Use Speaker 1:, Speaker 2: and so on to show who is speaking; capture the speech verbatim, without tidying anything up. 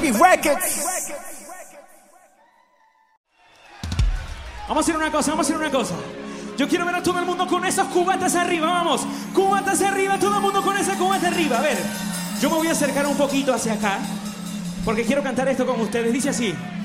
Speaker 1: Baby Records.
Speaker 2: Vamos a hacer una cosa, vamos a hacer una cosa. Yo quiero ver a todo el mundo con esos cubatas arriba, vamos. Cubatas arriba, todo el mundo con esa cubata arriba. A ver, yo me voy a acercar un poquito hacia acá, porque quiero cantar esto con ustedes. Dice así.